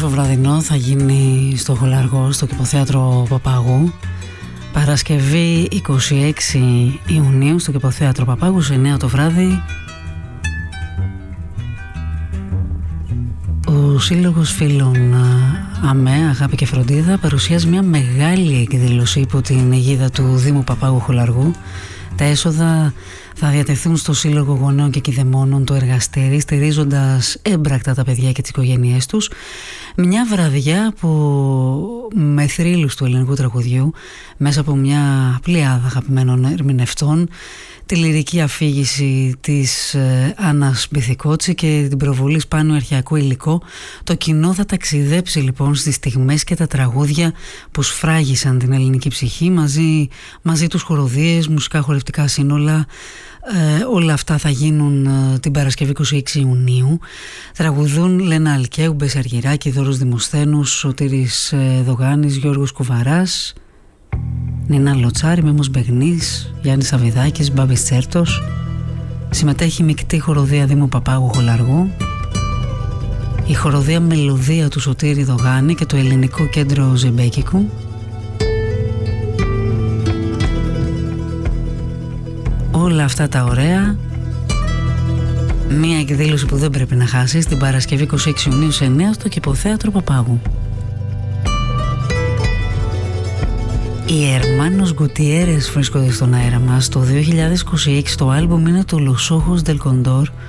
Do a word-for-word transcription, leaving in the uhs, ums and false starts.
όμορφο βραδινό θα γίνει στο Χολαργό, στο Κηποθέατρο Παπάγου, Παρασκευή είκοσι έξι Ιουνίου στο Κηποθέατρο Παπάγου σε εννιά το βράδυ. Ο Σύλλογος Φίλων ΑΜΕ, Αγάπη και Φροντίδα, παρουσιάζει μια μεγάλη εκδήλωση υπό την αιγίδα του Δήμου Παπάγου Χολαργού. Τα έσοδα θα διατεθούν στο Σύλλογο Γονέων και Κηδεμόνων το Εργαστήρι, στηρίζοντας έμπρακτα τα παιδιά και τις οικογένειές τους. Μια βραδιά που με θρύλους του ελληνικού τραγουδιού, μέσα από μια πλειάδα αγαπημένων ερμηνευτών, τη λυρική αφήγηση της ε, Άννας Μπιθικότσι και την προβολή σπάνιου αρχαιακού υλικό, το κοινό θα ταξιδέψει λοιπόν στις στιγμές και τα τραγούδια που σφράγισαν την ελληνική ψυχή, μαζί, μαζί τους χοροδίες, μουσικά χορευτικά σύνολα. Ε, όλα αυτά θα γίνουν ε, την Παρασκευή είκοσι έξι Ιουνίου. Τραγουδούν Λένα Αλκαίου, Μπέση Αργυράκη, Δώρος Δημοσθένους, Σωτήρης ε, Δογάνης, Γιώργος Κουβαράς, Νίνα Λοτσάρη, Μέμος Μπεγνής, Γιάννης Σαββιδάκης, Μπάμπης Τσέρτος. Συμμετέχει η μεικτή χοροδία Δήμου Παπάγου Χολαργού, η χοροδία Μελωδία του Σωτήρη Δογάνη και το Ελληνικό Κέντρο Ζεμπέκικου. Όλα αυτά τα ωραία, μια εκδήλωση που δεν πρέπει να χάσεις την Παρασκευή είκοσι έξι Ιουνίου σε εννιά στο Κηποθέατρο Παπάγου. Οι Ερμάνος Γκουτιέρες βρίσκονται στον αέρα μας. Το δύο χιλιάδες είκοσι έξι το άλμπουμ είναι το Los Ojos del Condor,